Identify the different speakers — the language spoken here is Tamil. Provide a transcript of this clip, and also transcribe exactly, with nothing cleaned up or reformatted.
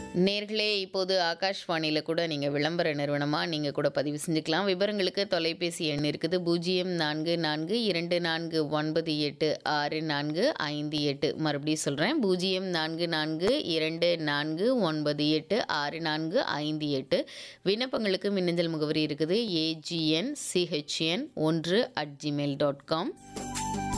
Speaker 1: நேர்களே இப்போது ஆகாஷ்வாணியில் கூட நீங்கள் விளம்பர நிறுவனமாக நீங்கள் கூட பதிவு செஞ்சுக்கலாம். விவரங்களுக்கு தொலைபேசி எண் இருக்குது பூஜ்ஜியம் நான்கு நான்கு இரண்டு நான்கு ஒன்பது எட்டு ஆறு நான்கு ஐந்து எட்டு. மறுபடியும் சொல்கிறேன், பூஜ்ஜியம் நான்கு நான்கு இரண்டு நான்கு ஒன்பது எட்டு ஆறு நான்கு ஐந்து எட்டு. விண்ணப்பங்களுக்கு மின்னஞ்சல் முகவரி இருக்குது ஏஜிஎன் சிஹெச்என் ஒன்று அட் ஜிமெயில் டாட் காம்.